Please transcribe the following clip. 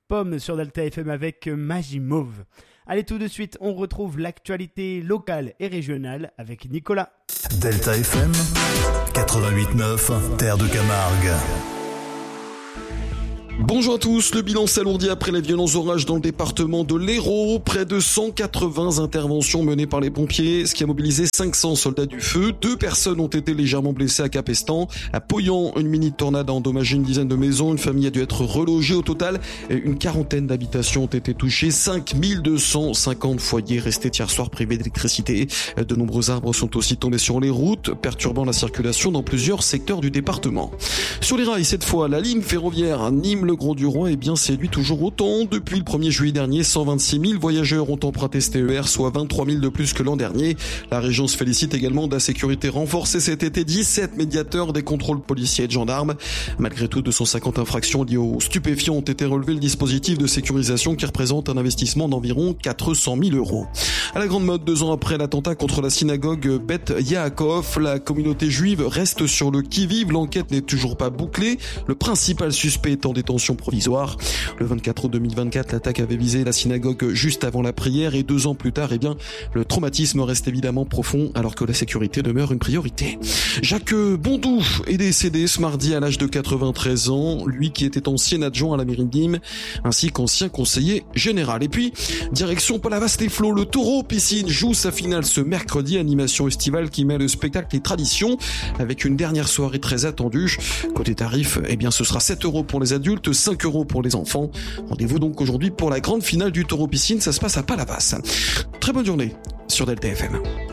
Pomme sur Delta FM avec Magie Mauve. Allez, tout de suite, on retrouve l'actualité locale et régionale avec Nicolas. Delta FM 88.9, Terre de Camargue. Bonjour à tous, le bilan s'alourdit après les violents orages dans le département de l'Hérault. Près de 180 interventions menées par les pompiers, ce qui a mobilisé 500 soldats du feu. 2 personnes ont été légèrement blessées à Capestan. À Poyan, une mini-tornade a endommagé une dizaine de maisons. Une famille a dû être relogée. Au total, une quarantaine d'habitations ont été touchées. 5250 foyers restés hier soir privés d'électricité. De nombreux arbres sont aussi tombés sur les routes, perturbant la circulation dans plusieurs secteurs du département. Sur les rails, cette fois, la ligne ferroviaire Nîmes-Le Grand-du-Roi séduit toujours autant. Depuis le 1er juillet dernier, 126 000 voyageurs ont emprunté ce TER, soit 23 000 de plus que l'an dernier. La région se félicite également de la sécurité renforcée cet été. 17 médiateurs, des contrôles policiers et de gendarmes. Malgré tout, 250 infractions liées aux stupéfiants ont été relevées. Le dispositif de sécurisation qui représente un investissement d'environ 400 000 €. À la grande mode, 2 ans après l'attentat contre la synagogue Beth Yaakov, la communauté juive reste sur le qui-vive. L'enquête n'est toujours pas bouclée. Le principal suspect est en détention provisoire. Le 24 août 2024, l'attaque avait visé la synagogue juste avant la prière et 2 ans plus tard, le traumatisme reste évidemment profond alors que la sécurité demeure une priorité. Jacques Bondou est décédé ce mardi à l'âge de 93 ans, lui qui était ancien adjoint à la mairie de Nîmes ainsi qu'ancien conseiller général. Et puis, direction Palavas-les-Flots, le Taureau Piscine joue sa finale ce mercredi, animation estivale qui mêle spectacle et tradition avec une dernière soirée très attendue. Côté tarif, ce sera 7 € pour les adultes, 5 € pour les enfants. Rendez-vous donc aujourd'hui pour la grande finale du Taureau Piscine, ça se passe à Palavas. Très bonne journée sur Delta FM.